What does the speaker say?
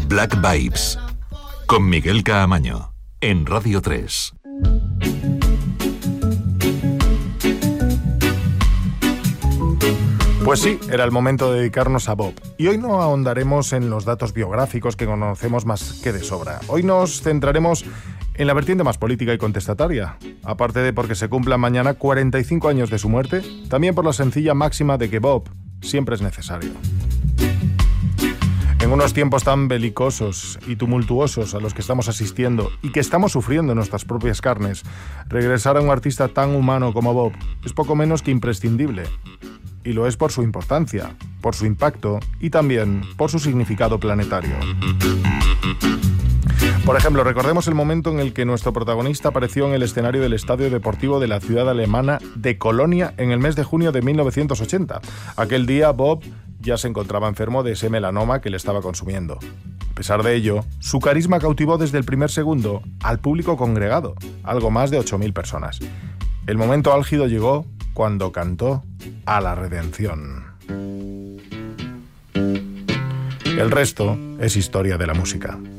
Black Vibes, con Miguel Caamaño, en Radio 3. Pues sí, era el momento de dedicarnos a Bob. Y hoy no ahondaremos en los datos biográficos que conocemos más que de sobra. Hoy nos centraremos en la vertiente más política y contestataria. Aparte de porque se cumplan mañana 45 años de su muerte, también por la sencilla máxima de que Bob siempre es necesario. En unos tiempos tan belicosos y tumultuosos a los que estamos asistiendo y que estamos sufriendo en nuestras propias carnes, regresar a un artista tan humano como Bob es poco menos que imprescindible. Y lo es por su importancia, por su impacto y también por su significado planetario. Por ejemplo, recordemos el momento en el que nuestro protagonista apareció en el escenario del estadio deportivo de la ciudad alemana de Colonia en el mes de junio de 1980. Aquel día Bob ya se encontraba enfermo de ese melanoma que le estaba consumiendo. A pesar de ello, su carisma cautivó desde el primer segundo al público congregado, algo más de 8.000 personas. El momento álgido llegó cuando cantó a la redención. El resto es historia de la música.